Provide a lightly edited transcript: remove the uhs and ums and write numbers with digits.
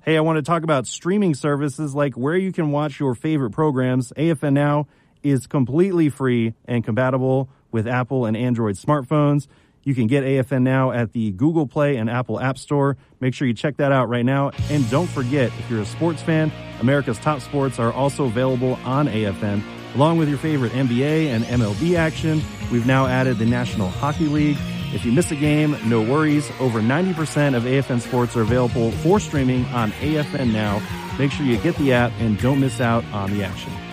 Hey, I want to talk about streaming services like where you can watch your favorite programs. AFN Now is completely free and compatible with Apple and Android smartphones. You can get AFN Now at the Google Play and Apple App Store. Make sure you check that out right now. And don't forget, if you're a sports fan, America's Top Sports are also available on AFN. Along with your favorite NBA and MLB action, we've now added the National Hockey League. If you miss a game, no worries. Over 90% of AFN sports are available for streaming on AFN Now. Make sure you get the app and don't miss out on the action.